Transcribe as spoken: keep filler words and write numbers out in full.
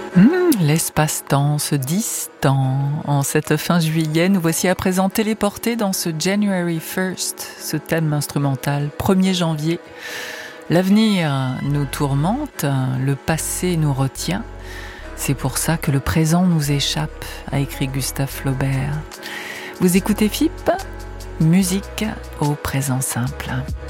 Mmh, l'espace-temps se distend. En cette fin juillet, nous voici à présent téléportés dans ce January first, ce thème instrumental, premier janvier. L'avenir nous tourmente, le passé nous retient. C'est pour ça que le présent nous échappe, a écrit Gustave Flaubert. Vous écoutez F I P, musique au présent simple.